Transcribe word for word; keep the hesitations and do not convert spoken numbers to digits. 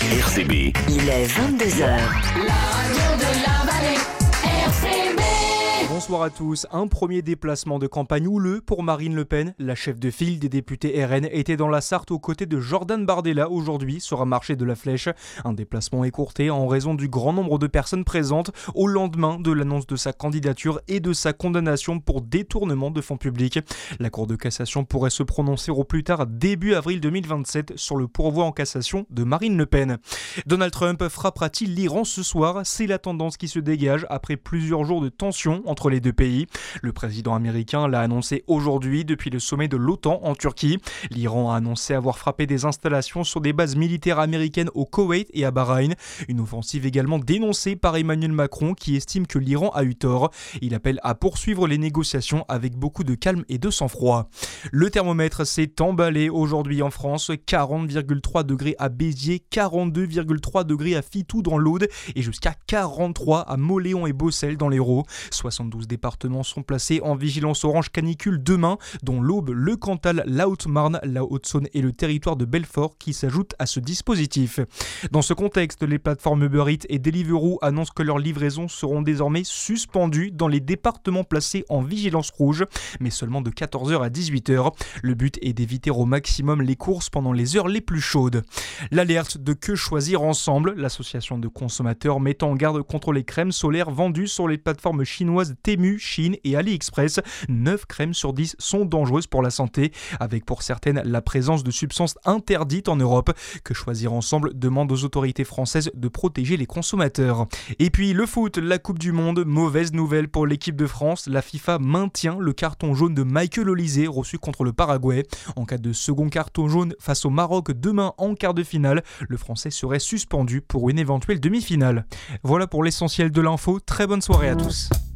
R C B. Il est vingt-deux heures. La radio de la vallée, R C B. Bonsoir à tous. Un premier déplacement de campagne houleux pour Marine Le Pen. La chef de file des députés R N était dans la Sarthe aux côtés de Jordan Bardella aujourd'hui sur un marché de la Flèche. Un déplacement écourté en raison du grand nombre de personnes présentes au lendemain de l'annonce de sa candidature et de sa condamnation pour détournement de fonds publics. La Cour de cassation pourrait se prononcer au plus tard début avril deux mille vingt-sept sur le pourvoi en cassation de Marine Le Pen. Donald Trump frappera-t-il l'Iran ce soir ? C'est la tendance qui se dégage après plusieurs jours de tension entre les deux pays. Le président américain l'a annoncé aujourd'hui depuis le sommet de l'OTAN en Turquie. L'Iran a annoncé avoir frappé des installations sur des bases militaires américaines au Koweït et à Bahreïn. Une offensive également dénoncée par Emmanuel Macron qui estime que l'Iran a eu tort. Il appelle à poursuivre les négociations avec beaucoup de calme et de sang-froid. Le thermomètre s'est emballé aujourd'hui en France. quarante virgule trois degrés à Béziers, quarante-deux virgule trois degrés à Fitou dans l'Aude et jusqu'à quarante-trois à Mauléon et Beaucel dans l'Hérault. soixante-douze départements sont placés en vigilance orange canicule demain, dont l'Aube, le Cantal, la Haute-Marne, la Haute-Saône et le territoire de Belfort qui s'ajoutent à ce dispositif. Dans ce contexte, les plateformes Uber Eats et Deliveroo annoncent que leurs livraisons seront désormais suspendues dans les départements placés en vigilance rouge, mais seulement de quatorze heures à dix-huit heures. Le but est d'éviter au maximum les courses pendant les heures les plus chaudes. L'alerte de Que Choisir Ensemble, l'association de consommateurs mettant en garde contre les crèmes solaires vendues sur les plateformes chinoises Temu, Chine et AliExpress. neuf crèmes sur dix sont dangereuses pour la santé, avec pour certaines la présence de substances interdites en Europe. Que Choisir Ensemble demande aux autorités françaises de protéger les consommateurs. Et puis le foot, la Coupe du Monde, mauvaise nouvelle pour l'équipe de France. La FIFA maintient le carton jaune de Michael Olise reçu contre le Paraguay. En cas de second carton jaune face au Maroc demain en quart de finale, le Français serait suspendu pour une éventuelle demi-finale. Voilà pour l'essentiel de l'info. Très bonne soirée à tous.